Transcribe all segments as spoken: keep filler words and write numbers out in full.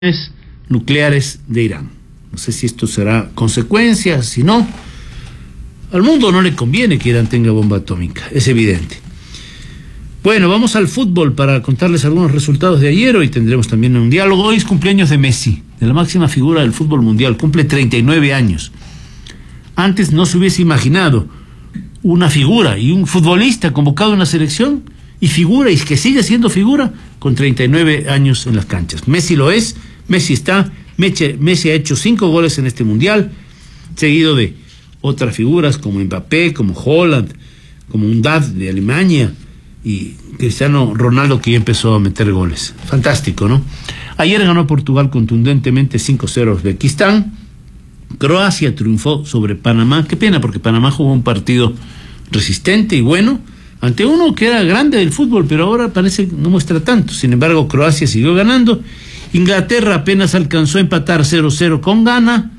nucleares de Irán. No sé si esto será consecuencia, si no. Al mundo no le conviene que Irán tenga bomba atómica, es evidente. Bueno, vamos al fútbol para contarles algunos resultados de ayer. Hoy tendremos también un diálogo. Hoy es cumpleaños de Messi, de la máxima figura del fútbol mundial. Cumple treinta y nueve años. Antes no se hubiese imaginado una figura y un futbolista convocado en la selección y figura, y que sigue siendo figura con treinta y nueve años en las canchas. Messi lo es, Messi está, Messi ha hecho cinco goles en este mundial, seguido de otras figuras como Mbappé, como Haaland, como Undad de Alemania, y Cristiano Ronaldo, que ya empezó a meter goles. Fantástico, ¿no? Ayer ganó Portugal contundentemente cinco cero a Uzbekistán. Croacia triunfó sobre Panamá. Qué pena, porque Panamá jugó un partido resistente y bueno, ante uno que era grande del fútbol, pero ahora parece que no muestra tanto. Sin embargo, Croacia siguió ganando. Inglaterra apenas alcanzó a empatar cero cero con Ghana.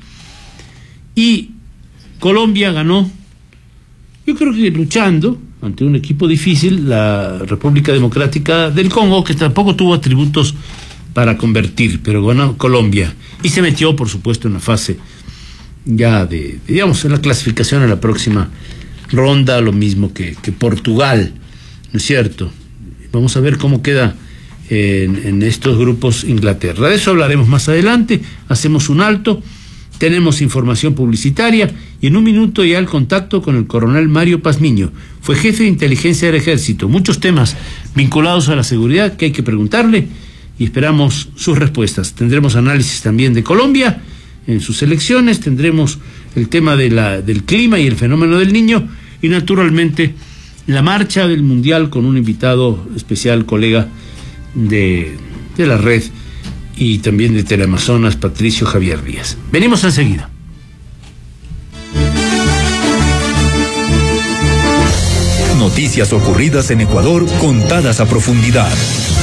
Y Colombia ganó, yo creo que luchando ante un equipo difícil, la República Democrática del Congo, que tampoco tuvo atributos para convertir, pero ganó Colombia. Y se metió, por supuesto, en la fase ya de, digamos, en la clasificación a la próxima ronda, lo mismo que, que Portugal, ¿no es cierto? Vamos a ver cómo queda en, en estos grupos Inglaterra. De eso hablaremos más adelante. Hacemos un alto, tenemos información publicitaria y en un minuto ya el contacto con el coronel Mario Pazmiño. Fue jefe de inteligencia del ejército. Muchos temas vinculados a la seguridad que hay que preguntarle y esperamos sus respuestas. Tendremos análisis también de Colombia en sus elecciones, tendremos el tema de la, del clima y el fenómeno del Niño, y naturalmente la marcha del Mundial con un invitado especial, colega de, de la red y también de Teleamazonas, Patricio Javier Díaz. Venimos enseguida. Noticias ocurridas en Ecuador contadas a profundidad.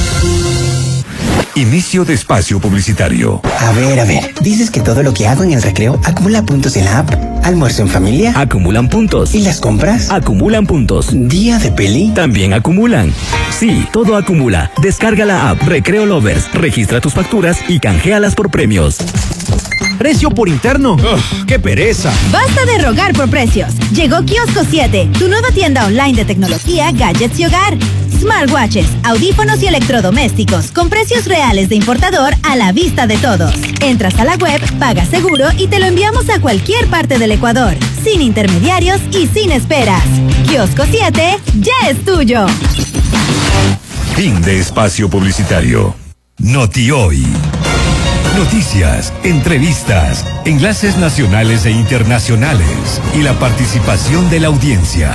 Inicio de espacio publicitario. A ver, a ver, dices que todo lo que hago en el recreo acumula puntos en la app. ¿Almuerzo en familia? Acumulan puntos. ¿Y las compras? Acumulan puntos. ¿Día de peli? También acumulan. Sí, todo acumula. Descarga la app Recreo Lovers, registra tus facturas y canjealas por premios. ¿Precio por interno? Ugh, ¡qué pereza! Basta de rogar por precios. Llegó Kiosco siete, tu nueva tienda online de tecnología, gadgets y hogar. Smartwatches, audífonos y electrodomésticos con precios reales de importador a la vista de todos. Entras a la web, pagas seguro y te lo enviamos a cualquier parte del Ecuador, sin intermediarios y sin esperas. Kiosco siete ya es tuyo. Fin de espacio publicitario. Noti Hoy. Noticias, entrevistas, enlaces nacionales e internacionales y la participación de la audiencia.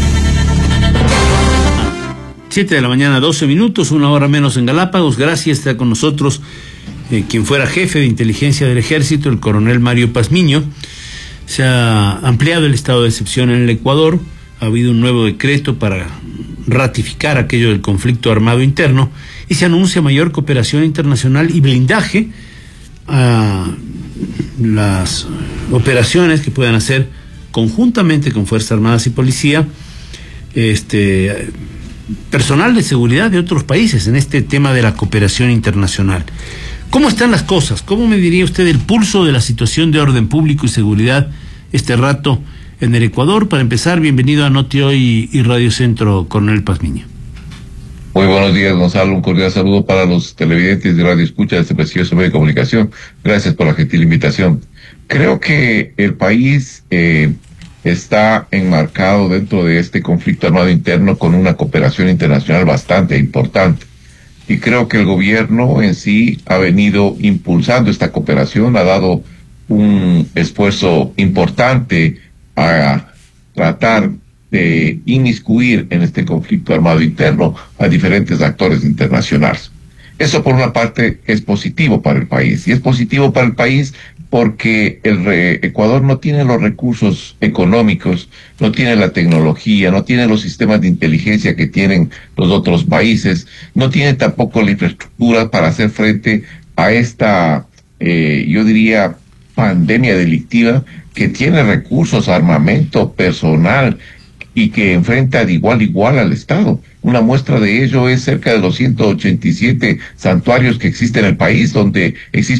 Siete de la mañana, doce minutos, una hora menos en Galápagos. Gracias, está con nosotros eh, quien fuera jefe de inteligencia del ejército, el coronel Mario Pazmiño. Se ha ampliado el estado de excepción en el Ecuador, ha habido un nuevo decreto para ratificar aquello del conflicto armado interno y se anuncia mayor cooperación internacional y blindaje a las operaciones que puedan hacer conjuntamente con Fuerzas Armadas y Policía, este personal de seguridad de otros países en este tema de la cooperación internacional. ¿Cómo están las cosas? ¿Cómo me diría usted el pulso de la situación de orden público y seguridad este rato en el Ecuador? Para empezar, bienvenido a Noti Hoy y Radio Centro, coronel Pazmiño. Muy buenos días, Gonzalo. Un cordial saludo para los televidentes de Radio Escucha de este precioso medio de comunicación. Gracias por la gentil invitación. Creo que el país eh, está enmarcado dentro de este conflicto armado interno con una cooperación internacional bastante importante. Y creo que el gobierno en sí ha venido impulsando esta cooperación, ha dado un esfuerzo importante a tratar de inmiscuir en este conflicto armado interno a diferentes actores internacionales. Eso por una parte es positivo para el país, y es positivo para el país porque el re- Ecuador no tiene los recursos económicos, no tiene la tecnología, no tiene los sistemas de inteligencia que tienen los otros países, no tiene tampoco la infraestructura para hacer frente a esta, eh, yo diría, pandemia delictiva que tiene recursos, armamento, personal, y que enfrenta de igual a igual al Estado. Una muestra de ello es cerca de los ciento ochenta y siete santuarios que existen en el país, donde existe